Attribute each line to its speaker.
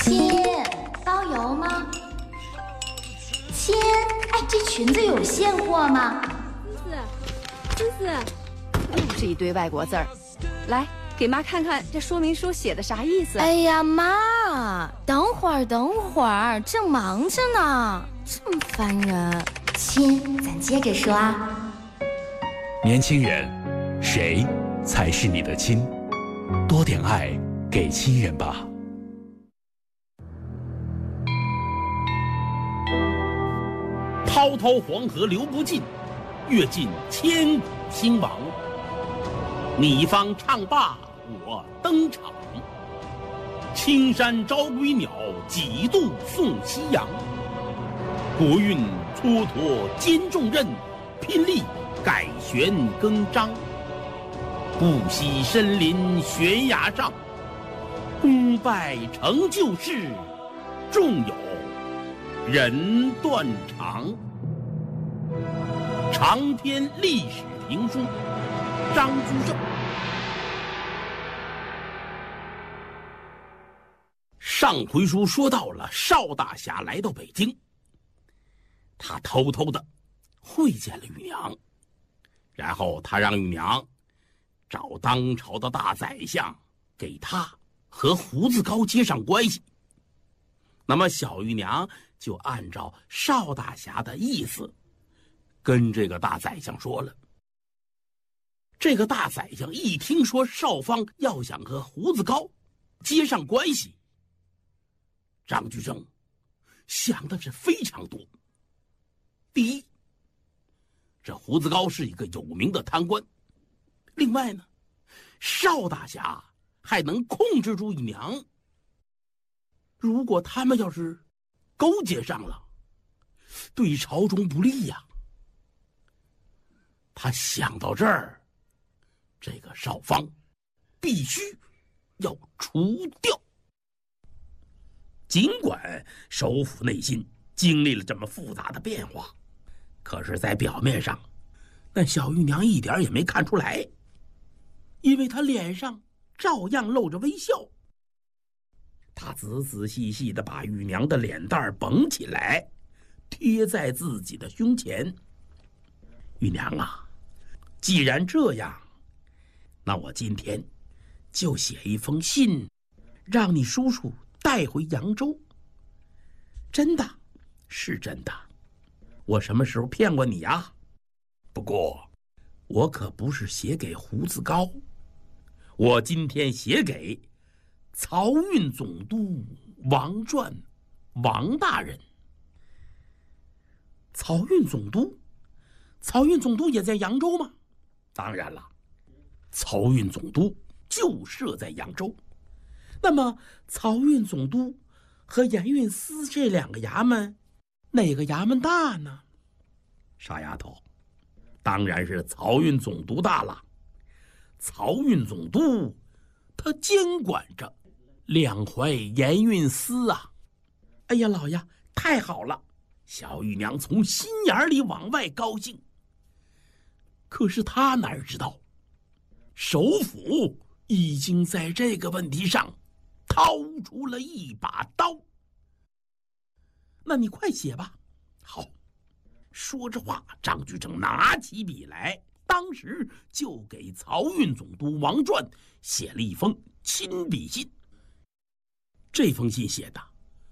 Speaker 1: 亲，包邮吗？亲，哎，这裙子有现货吗？
Speaker 2: 思思，又是一堆外国字儿，来给妈看看这说明书写的啥意思。
Speaker 3: 哎呀妈，等会儿，正忙着呢，这么烦人。
Speaker 1: 亲，咱接着说啊。
Speaker 4: 年轻人，谁才是你的亲？多点爱给亲人吧。
Speaker 5: 滔滔黄河流不尽，阅尽千古兴亡。你方唱罢我登场，青山招归鸟，几度送夕阳。国运蹉跎兼重任，拼力改弦更张。不惜身临悬崖上，功败成就事，纵有人断肠。长篇历史评书，张居正。上回书说到了邵大侠来到北京，他偷偷的会见了玉娘，然后他让玉娘找当朝的大宰相给他和胡子高接上关系。那么小玉娘就按照邵大侠的意思跟这个大宰相说了。这个大宰相一听说邵方要想和胡子高接上关系，张居正想的是非常多。第一，这胡子高是一个有名的贪官，另外呢，邵大侠还能控制住玉娘，如果他们要是勾结上了，对朝中不利呀。他想到这儿，这个邵方必须要除掉。尽管首府内心经历了这么复杂的变化，可是在表面上，那小玉娘一点也没看出来，因为她脸上照样露着微笑。她仔仔细细地把玉娘的脸蛋绷起来，贴在自己的胸前。玉娘啊，既然这样，那我今天就写一封信，让你叔叔带回扬州。真的，是真的，我什么时候骗过你呀？不过，我可不是写给胡子高，我今天写给漕运总督王传王大人。漕运总督？漕运总督也在扬州吗？当然了，漕运总督就设在扬州。那么漕运总督和盐运司这两个衙门，哪个衙门大呢？傻丫头，当然是漕运总督大了。漕运总督他监管着两淮盐运司啊。哎呀，老爷，太好了！小玉娘从心眼里往外高兴。可是他哪知道，首府已经在这个问题上掏出了一把刀。那你快写吧。好。说着话，张居正拿起笔来，当时就给漕运总督王传写了一封亲笔信。这封信写的